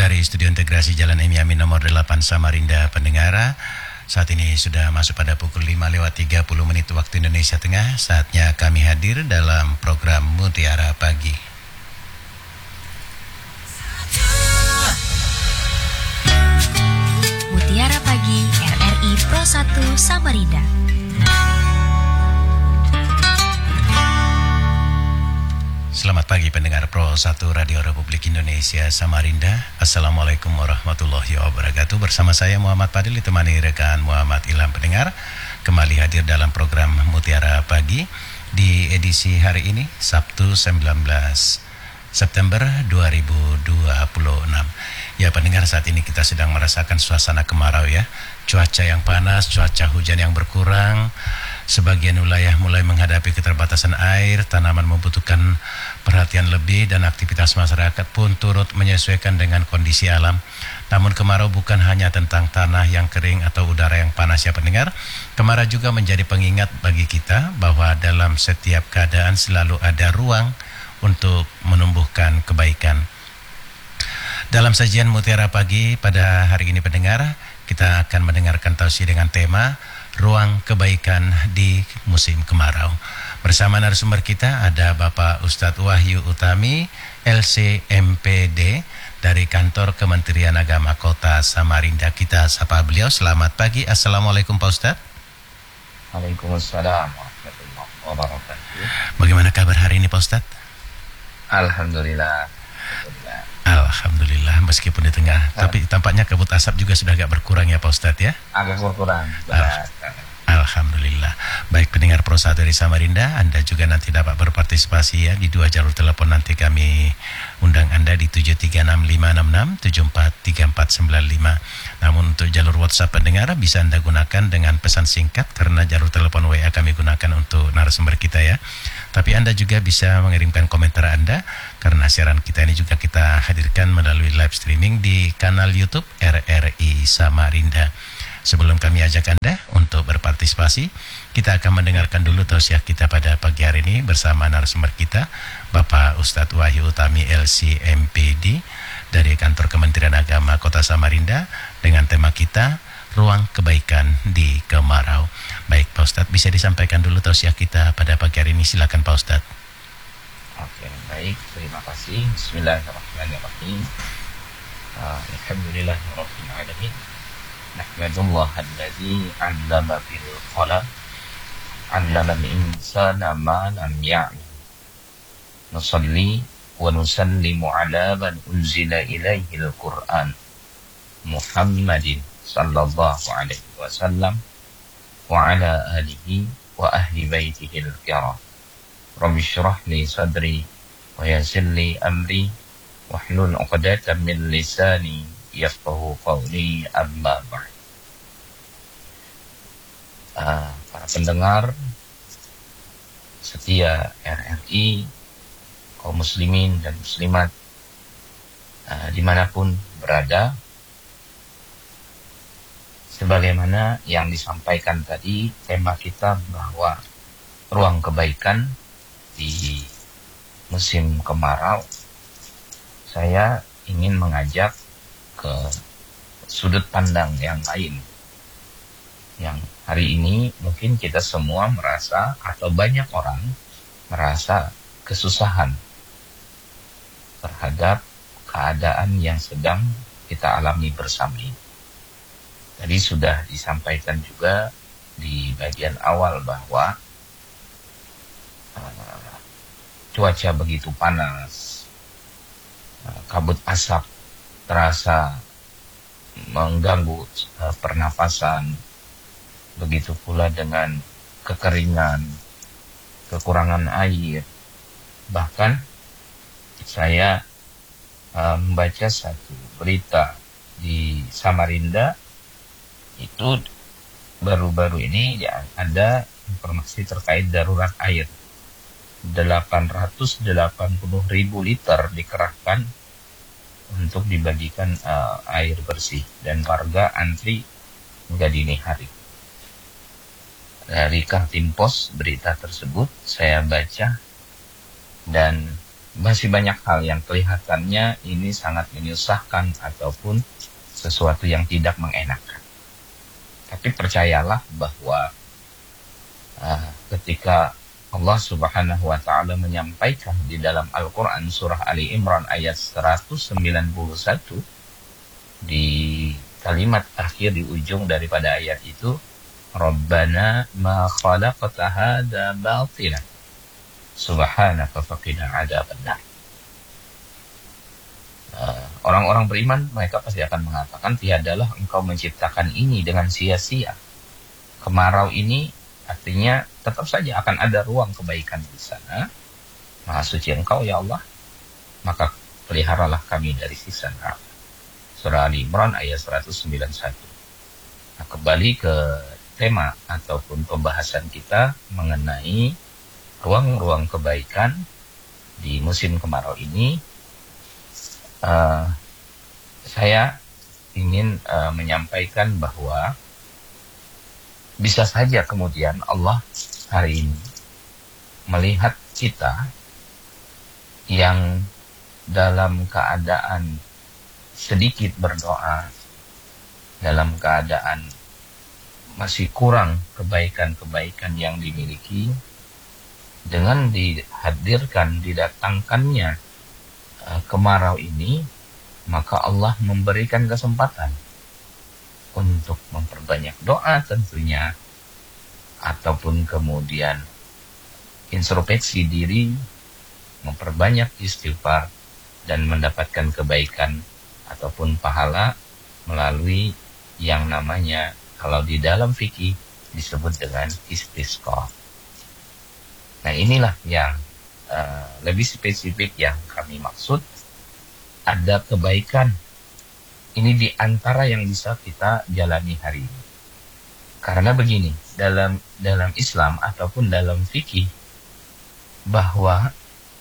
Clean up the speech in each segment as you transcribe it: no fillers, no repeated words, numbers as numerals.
dari Studio Integrasi Jalan Emi Amin nomor 8 Samarinda pendengar. Saat ini sudah masuk pada pukul 5:30 waktu Indonesia Tengah. Saatnya kami hadir dalam program Mutiara Pagi. Mutiara Pagi RRI Pro 1 Samarinda. Selamat pagi pendengar Pro 1 Radio Republik Indonesia Samarinda. Assalamualaikum warahmatullahi wabarakatuh. Bersama saya Muhammad Fadil ditemani rekan Muhammad Ilham pendengar. Kembali hadir dalam program Mutiara Pagi di edisi hari ini Sabtu 19 September 2026. Ya pendengar, saat ini kita sedang merasakan suasana kemarau ya. Cuaca yang panas, cuaca hujan yang berkurang. Sebagian wilayah mulai menghadapi keterbatasan air, tanaman membutuhkan perhatian lebih dan aktivitas masyarakat pun turut menyesuaikan dengan kondisi alam. Namun kemarau bukan hanya tentang tanah yang kering atau udara yang panas ya pendengar. Kemarau juga menjadi pengingat bagi kita bahwa dalam setiap keadaan selalu ada ruang untuk menumbuhkan kebaikan. Dalam sajian Mutiara Pagi pada hari ini pendengar, kita akan mendengarkan tausiah dengan tema Ruang Kebaikan di Musim Kemarau. Bersama narasumber kita ada Bapak Ustadz Wahyu Utami, LCMPD dari Kantor Kementerian Agama Kota Samarinda. Kita sapa beliau. Selamat pagi. Assalamualaikum Pak Ustadz. Waalaikumsalam warahmatullahi wabarakatuh. Bagaimana kabar hari ini Pak Ustadz? Alhamdulillah. Alhamdulillah, meskipun di tengah, tapi tampaknya kabut asap juga sudah agak berkurang ya Pak Ustadz ya? Agak berkurang. Alhamdulillah. Baik pendengar Pro 1 dari Samarinda, Anda juga nanti dapat berpartisipasi ya di dua jalur telepon. Nanti kami undang Anda di 736566 743495. Namun untuk jalur WhatsApp pendengar bisa Anda gunakan dengan pesan singkat, karena jalur telepon WA kami gunakan untuk narasumber kita ya. Tapi Anda juga bisa mengirimkan komentar Anda, karena siaran kita ini juga kita hadirkan melalui live streaming di kanal YouTube RRI Samarinda. Sebelum kami ajak Anda untuk berpartisipasi, kita akan mendengarkan dulu tausiah kita pada pagi hari ini bersama narasumber kita, Bapak Ustadz Wahyu Utami LCMPD dari Kantor Kementerian Agama Kota Samarinda dengan tema kita Ruang Kebaikan di Kemarau. Baik Pak Ustadz, bisa disampaikan dulu tausiah kita pada pagi hari ini. Silakan Pak Ustadz. Oke, baik, terima kasih. Bismillahirrahmanirrahim. Alhamdulillahirabbil alamin. Nahmadullah alladzi 'allama bil qalam. 'allama al-insana ma lam ya'lam. Nusalli wa nusallimu 'ala man unzila ilaihi al-Qur'an. Muhammadin sallallahu alaihi wasallam wa 'ala alihi wa ahli baitihi al-kiram. Rabbi shrah li sadri wa yassir li amri wahlul 'uqdatam min lisani yafqahu qawli, amma ba'd. Para pendengar setia RRI, kaum muslimin dan muslimat dimanapun berada, sebagaimana yang disampaikan tadi, tema kita bahwa ruang kebaikan di musim kemarau. Saya ingin mengajak ke sudut pandang yang lain, yang hari ini mungkin kita semua merasa, atau banyak orang merasa kesusahan terhadap keadaan yang sedang kita alami bersama ini. Tadi sudah disampaikan juga di bagian awal bahwa cuaca begitu panas, kabut asap terasa mengganggu pernafasan, begitu pula dengan kekeringan, kekurangan air. Bahkan saya membaca satu berita di Samarinda, itu baru-baru ini ada informasi terkait darurat air. 880.000 liter dikerahkan untuk dibagikan air bersih, dan warga antri hingga dini hari. Dari Kartim Pos berita tersebut saya baca, dan masih banyak hal yang kelihatannya ini sangat menyusahkan ataupun sesuatu yang tidak mengenakan. Tapi percayalah bahwa ketika Allah Subhanahu wa Ta'ala menyampaikan di dalam Al-Quran surah Ali Imran ayat 191, di kalimat akhir di ujung daripada ayat itu, Rabbana ma khalaqta hadza batila subhanaka faqina adzabannar. Orang-orang beriman mereka pasti akan mengatakan, tiadalah engkau menciptakan ini dengan sia-sia. Kemarau ini artinya tetap saja akan ada ruang kebaikan di sana. Maha suci engkau ya Allah, maka peliharalah kami dari siksa neraka. Surah Ali Imran ayat 191. Nah, kembali ke tema ataupun pembahasan kita mengenai ruang-ruang kebaikan di musim kemarau ini. Saya ingin menyampaikan bahwa bisa saja kemudian Allah hari ini melihat kita yang dalam keadaan sedikit berdoa, dalam keadaan masih kurang kebaikan-kebaikan yang dimiliki, dengan dihadirkan, didatangkannya kemarau ini, maka Allah memberikan kesempatan untuk memperbanyak doa tentunya, ataupun kemudian introspeksi diri, memperbanyak istighfar, dan mendapatkan kebaikan ataupun pahala melalui yang namanya, kalau di dalam fikih disebut dengan istisqa. Nah, inilah yang lebih spesifik yang kami maksud. Ada kebaikan ini di antara yang bisa kita jalani hari ini. Karena begini, dalam Islam ataupun dalam fikih, bahwa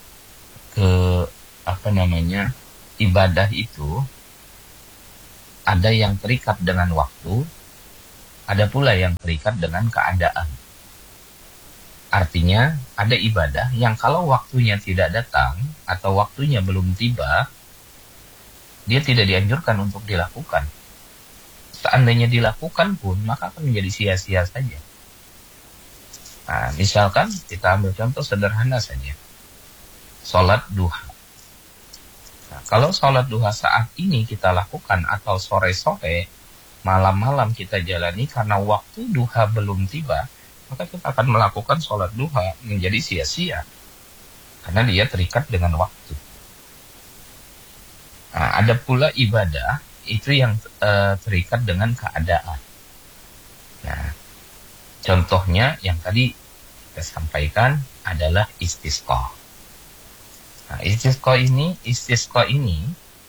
ibadah itu ada yang terikat dengan waktu, ada pula yang terikat dengan keadaan. Artinya ada ibadah yang kalau waktunya tidak datang atau waktunya belum tiba, dia tidak dianjurkan untuk dilakukan. Seandainya dilakukan pun, maka akan menjadi sia-sia saja. Nah, misalkan kita ambil contoh sederhana saja, sholat duha. Nah, kalau sholat duha saat ini kita lakukan atau sore-sore, malam-malam kita jalani karena waktu duha belum tiba, maka kita akan melakukan sholat duha menjadi sia-sia. Karena dia terikat dengan waktu. Nah, ada pula ibadah itu yang terikat dengan keadaan. Nah, contohnya yang tadi kita sampaikan adalah istisqa. Nah, istisqa ini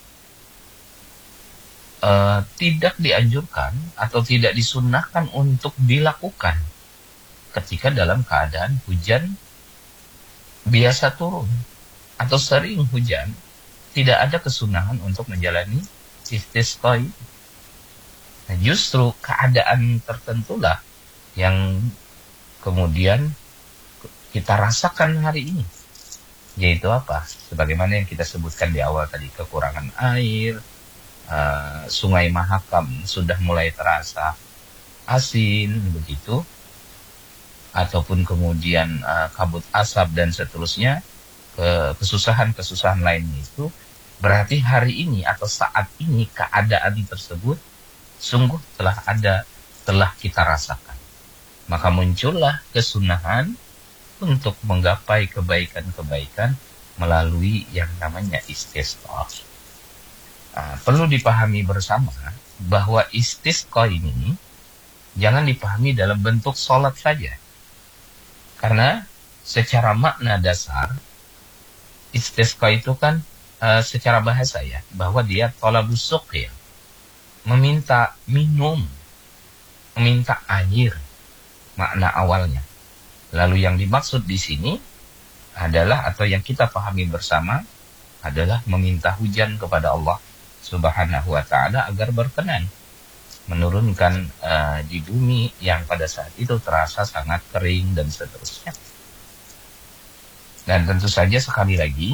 tidak dianjurkan atau tidak disunnahkan untuk dilakukan ketika dalam keadaan hujan biasa turun atau sering hujan. Tidak ada kesunahan untuk menjalani istisqa. Nah, justru keadaan tertentulah yang kemudian kita rasakan hari ini. Yaitu apa? Sebagaimana yang kita sebutkan di awal tadi, kekurangan air, Sungai Mahakam sudah mulai terasa asin, begitu. Ataupun kemudian kabut asap dan seterusnya, kesusahan-kesusahan lainnya itu. Berarti hari ini atau saat ini keadaan tersebut sungguh telah kita rasakan. Maka muncullah kesunahan untuk menggapai kebaikan-kebaikan melalui yang namanya istisqa. Perlu dipahami bersama bahwa istisqa ini jangan dipahami dalam bentuk sholat saja. Karena secara makna dasar, istisqa itu kan secara bahasa ya, bahwa dia talabus suqya, meminta minum, meminta air, makna awalnya. Lalu yang dimaksud di sini adalah, atau yang kita pahami bersama adalah meminta hujan kepada Allah Subhanahu wa Ta'ala agar berkenan menurunkan di bumi yang pada saat itu terasa sangat kering dan seterusnya. Dan tentu saja sekali lagi,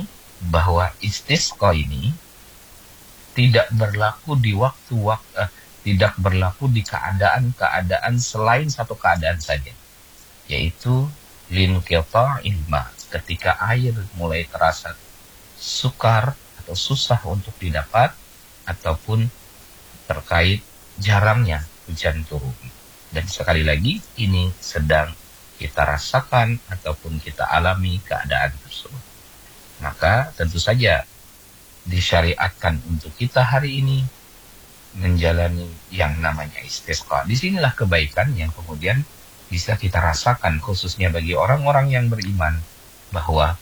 bahwa istisqa ini tidak berlaku di tidak berlaku di keadaan-keadaan selain satu keadaan saja, yaitu linqita'il ma, ketika air mulai terasa sukar atau susah untuk didapat, ataupun terkait jarangnya hujan turun. Dan sekali lagi, ini sedang kita rasakan ataupun kita alami keadaan tersebut. Maka tentu saja disyariatkan untuk kita hari ini menjalani yang namanya istisqa. Disinilah kebaikan yang kemudian bisa kita rasakan, khususnya bagi orang-orang yang beriman, bahwa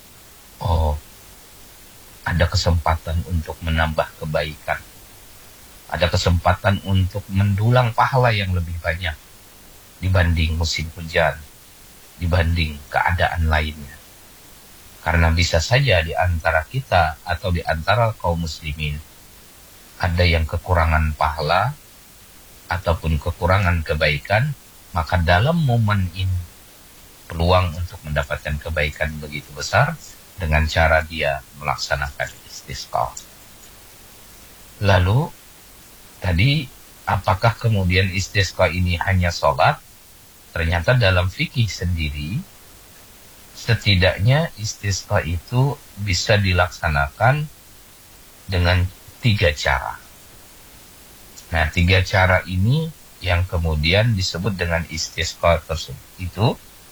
ada kesempatan untuk menambah kebaikan, ada kesempatan untuk mendulang pahala yang lebih banyak dibanding musim hujan, dibanding keadaan lainnya. Karena bisa saja di antara kita atau di antara kaum muslimin ada yang kekurangan pahala ataupun kekurangan kebaikan, maka dalam momen ini peluang untuk mendapatkan kebaikan begitu besar dengan cara dia melaksanakan istisqa. Lalu tadi, apakah kemudian istisqa ini hanya sholat? Ternyata dalam fikih sendiri, setidaknya istisqa itu bisa dilaksanakan dengan 3 cara. Nah, 3 cara ini yang kemudian disebut dengan istisqa tersebut. Itu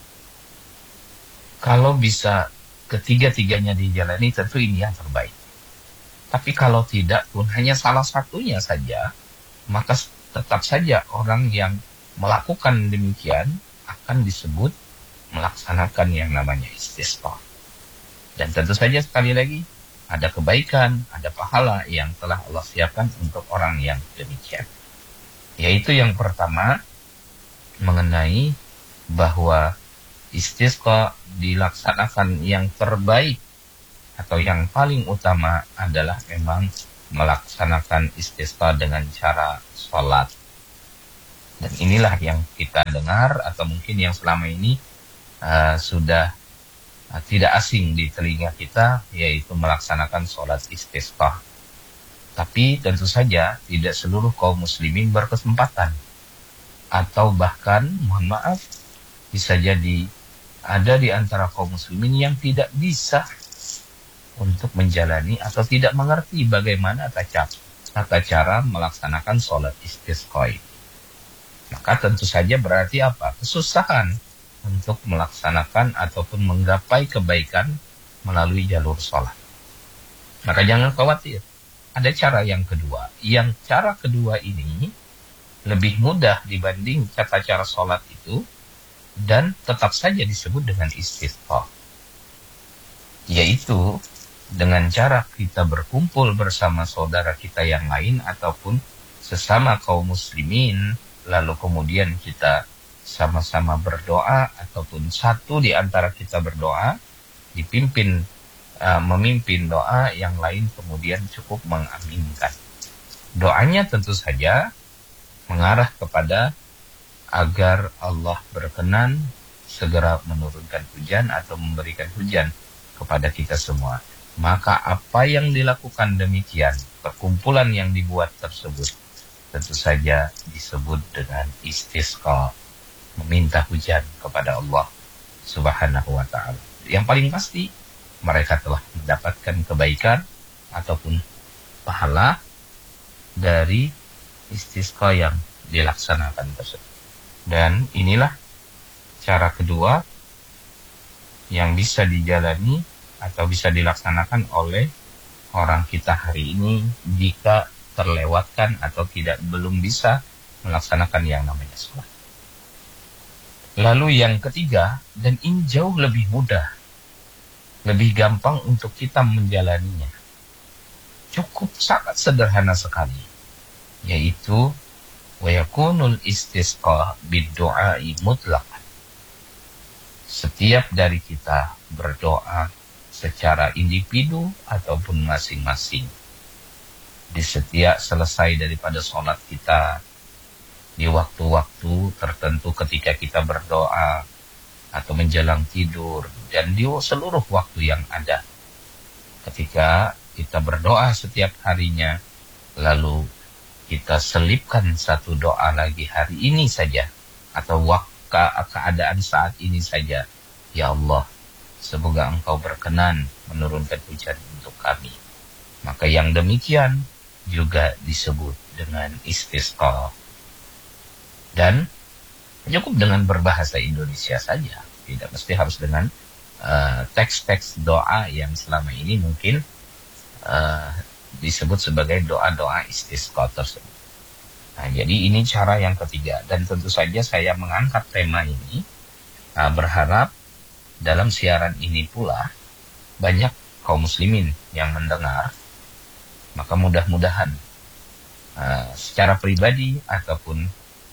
kalau bisa ketiga-tiganya dijalani, tentu ini yang terbaik. Tapi kalau tidak pun hanya salah satunya saja, maka tetap saja orang yang melakukan demikian akan disebut melaksanakan yang namanya istisqa. Dan tentu saja sekali lagi, ada kebaikan, ada pahala yang telah Allah siapkan untuk orang yang demikian. Yaitu yang pertama, mengenai bahwa istisqa dilaksanakan yang terbaik atau yang paling utama adalah memang melaksanakan istisqa dengan cara sholat. Dan inilah yang kita dengar atau mungkin yang selama ini sudah tidak asing di telinga kita, yaitu melaksanakan sholat istisqa. Tapi tentu saja tidak seluruh kaum muslimin berkesempatan, atau bahkan, mohon maaf, bisa jadi ada di antara kaum muslimin yang tidak bisa untuk menjalani atau tidak mengerti bagaimana tata cara melaksanakan sholat istisqa. Maka tentu saja berarti apa? Kesusahan untuk melaksanakan ataupun menggapai kebaikan melalui jalur sholat. Maka jangan khawatir, ada cara yang kedua. Yang cara kedua ini lebih mudah dibanding cara sholat itu, dan tetap saja disebut dengan istisqa. Yaitu dengan cara kita berkumpul bersama saudara kita yang lain ataupun sesama kaum muslimin, lalu kemudian kita sama-sama berdoa ataupun satu di antara kita berdoa, memimpin doa, yang lain kemudian cukup mengaminkan. Doanya tentu saja mengarah kepada agar Allah berkenan segera menurunkan hujan atau memberikan hujan kepada kita semua. Maka apa yang dilakukan demikian, perkumpulan yang dibuat tersebut, tentu saja disebut dengan istisqa, meminta hujan kepada Allah Subhanahu wa ta'ala. Yang paling pasti, mereka telah mendapatkan kebaikan ataupun pahala dari istisqa yang dilaksanakan tersebut. Dan inilah cara kedua yang bisa dijalani atau bisa dilaksanakan oleh orang kita hari ini jika terlewatkan atau belum bisa melaksanakan yang namanya sholat. Lalu yang ketiga, dan ini jauh lebih mudah, lebih gampang untuk kita menjalaninya, cukup sangat sederhana sekali, yaitu wa yakunul istisqa bid-du'ai mutlaqan. Setiap dari kita berdoa secara individu ataupun masing-masing. Di setiap selesai daripada sholat kita, di waktu-waktu tertentu ketika kita berdoa atau menjelang tidur, dan di seluruh waktu yang ada. ketika kita berdoa setiap harinya, lalu kita selipkan satu doa lagi hari ini saja, atau keadaan saat ini saja. Ya Allah, semoga Engkau berkenan menurunkan hujan untuk kami. Maka yang demikian juga disebut dengan istisqa. Dan cukup dengan berbahasa Indonesia saja, tidak mesti harus dengan teks-teks doa yang selama ini mungkin disebut sebagai doa-doa istisqa tersebut. Nah, jadi ini cara yang ketiga. Dan tentu saja saya mengangkat tema ini berharap dalam siaran ini pula banyak kaum muslimin yang mendengar. Maka mudah-mudahan secara pribadi ataupun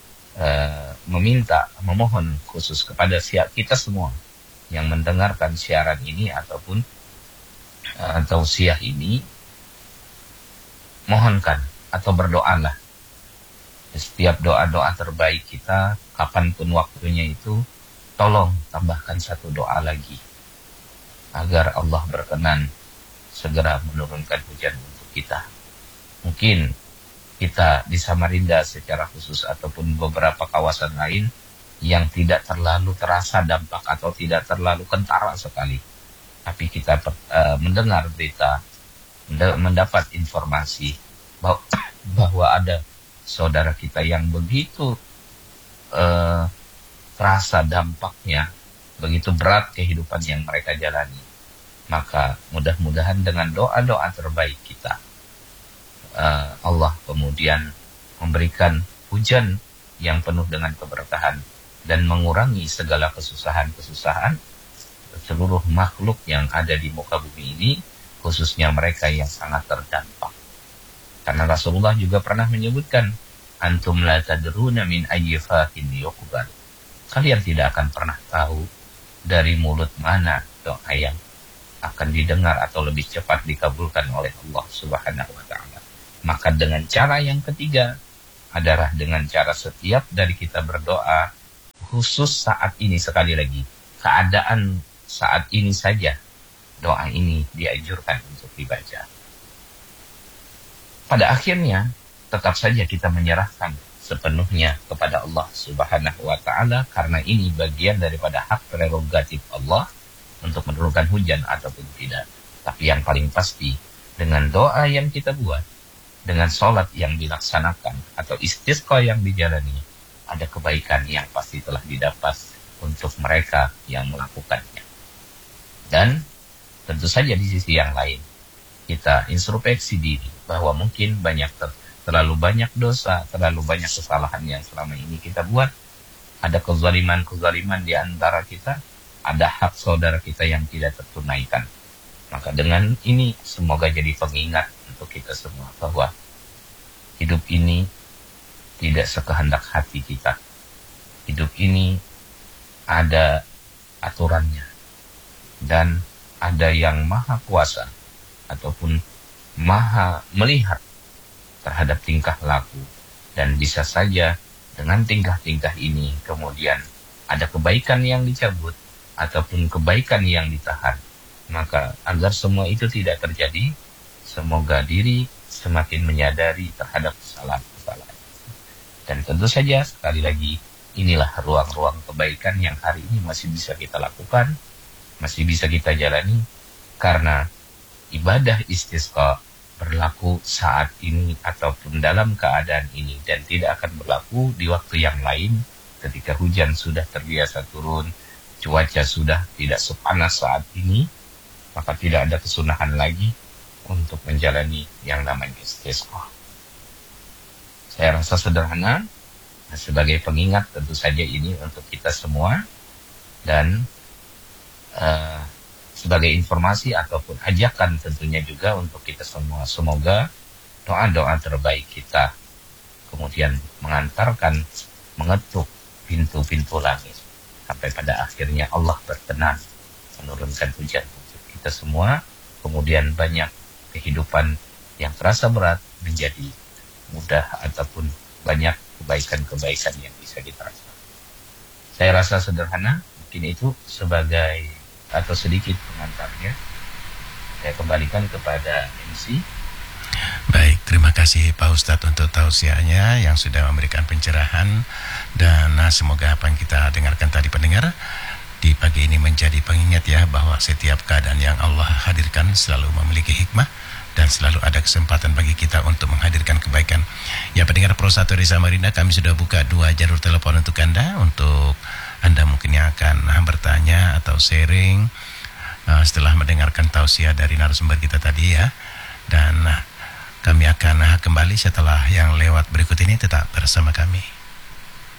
memohon khusus kepada kita semua yang mendengarkan siaran ini ataupun tausiah ini, mohonkan atau berdoalah setiap doa-doa terbaik kita, kapanpun waktunya itu, tolong tambahkan satu doa lagi agar Allah berkenan segera menurunkan hujan untuk kita. Mungkin kita di Samarinda secara khusus ataupun beberapa kawasan lain yang tidak terlalu terasa dampak atau tidak terlalu kentara sekali, tapi kita mendengar berita, mendapat informasi bahwa ada saudara kita yang begitu terasa dampaknya, begitu berat kehidupan yang mereka jalani. Maka mudah-mudahan dengan doa-doa terbaik kita, Allah kemudian memberikan hujan yang penuh dengan keberkahan dan mengurangi segala kesusahan-kesusahan seluruh makhluk yang ada di muka bumi ini, khususnya mereka yang sangat terdampak. Karena Rasulullah juga pernah menyebutkan, antum la tadruna min ayyi fatin yuqbal. Kalian tidak akan pernah tahu dari mulut mana doa yang akan didengar atau lebih cepat dikabulkan oleh Allah Subhanahu wa taala. Maka dengan cara yang ketiga adalah dengan cara setiap dari kita berdoa, khusus saat ini, sekali lagi, keadaan saat ini saja, doa ini dianjurkan untuk dibaca. Pada akhirnya, tetap saja kita menyerahkan sepenuhnya kepada Allah Subhanahu wa taala, karena ini bagian daripada hak prerogatif Allah untuk menurunkan hujan ataupun tidak. Tapi yang paling pasti, dengan doa yang kita buat, dengan sholat yang dilaksanakan atau istisqa yang dijalani, ada kebaikan yang pasti telah didapat untuk mereka yang melakukannya. Dan tentu saja di sisi yang lain, kita introspeksi diri bahwa mungkin terlalu banyak dosa, terlalu banyak kesalahan yang selama ini kita buat. Ada kezaliman-kezaliman di antara kita, ada hak saudara kita yang tidak tertunaikan. Maka dengan ini semoga jadi pengingat untuk kita semua bahwa hidup ini tidak sekehendak hati kita. Hidup ini ada aturannya. Dan ada yang maha kuasa ataupun maha melihat terhadap tingkah laku. Dan bisa saja dengan tingkah-tingkah ini kemudian ada kebaikan yang dicabut ataupun kebaikan yang ditahan. Maka agar semua itu tidak terjadi, semoga diri semakin menyadari terhadap kesalahan-kesalahan. Dan tentu saja sekali lagi, inilah ruang-ruang kebaikan yang hari ini masih bisa kita lakukan, masih bisa kita jalani, karena ibadah istisqa berlaku saat ini ataupun dalam keadaan ini, dan tidak akan berlaku di waktu yang lain ketika hujan sudah terbiasa turun, cuaca sudah tidak sepanas saat ini. Maka tidak ada kesunahan lagi untuk menjalani yang namanya istisqa. Saya rasa sederhana, sebagai pengingat tentu saja ini untuk kita semua, dan sebagai informasi ataupun ajakan tentunya juga untuk kita semua. Semoga doa-doa terbaik kita kemudian mengetuk pintu-pintu langit, sampai pada akhirnya Allah berkenan menurunkan hujan kita semua, kemudian banyak kehidupan yang terasa berat menjadi mudah ataupun banyak kebaikan-kebaikan yang bisa kita rasakan. Saya rasa sederhana, mungkin itu sebagai atau sedikit pengantarnya. Saya kembalikan kepada MC. Baik, terima kasih Pak Ustadz untuk tausiahnya yang sudah memberikan pencerahan, dan semoga apa yang kita dengarkan tadi pendengar di pagi ini menjadi pengingat ya, bahwa setiap keadaan yang Allah hadirkan selalu memiliki hikmah dan selalu ada kesempatan bagi kita untuk menghadirkan kebaikan. Ya, pendengar Pro 1 di Samarinda, kami sudah buka 2 jalur telepon untuk Anda mungkin yang akan bertanya atau sharing setelah mendengarkan tausiah dari narasumber kita tadi ya. Dan kami akan kembali setelah yang lewat berikut ini. Tetap bersama kami.